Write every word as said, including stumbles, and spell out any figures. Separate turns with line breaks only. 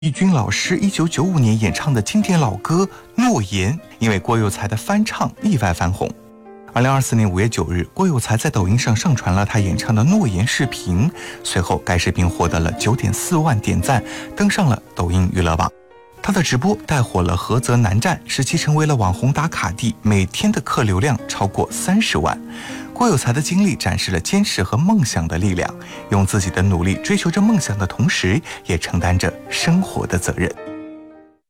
义军老师一九九五年演唱的经典老歌《诺言》，因为郭有才的翻唱意外翻红。二零二四年五月九日，郭有才在抖音上上传了他演唱的《诺言》视频，随后该视频获得了九点四万点赞，登上了抖音娱乐榜。他的直播带火了菏泽南站，使其成为了网红打卡地，每天的客流量超过三十万。郭有才的经历展示了坚持和梦想的力量，用自己的努力追求着梦想的同时，也承担着生活的责任。